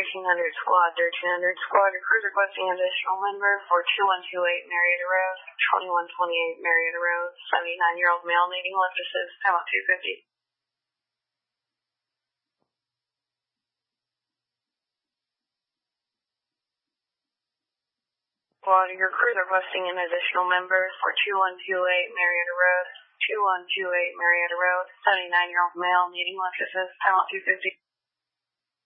Squad, 1300 Squad, your crew requesting additional member for 2128 Marietta Road, 2128 Marietta Road, 79-year-old male needing lift assist, time out 250. Squad, your crew requesting an additional member for 2128 Marietta Road, 2128 Marietta Road, 79-year-old male needing lift assist, time out 250.